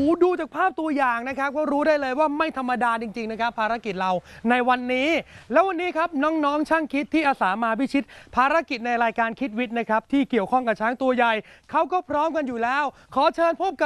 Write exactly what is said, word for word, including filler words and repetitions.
ดูจากภาพตัวอย่างนะครับก็รู้ได้เลยว่าไม่ธรรมดาจริงๆนะครับภารกิจเราในวันนี้แล้ววันนี้ครับน้องๆช่างคิดที่อาสามาพิชิตภารกิจในรายการคิดวิทย์นะครับที่เกี่ยวข้องกับช้างตัวใหญ่เขาก็พร้อมกันอยู่แล้วขอเชิญพบกับ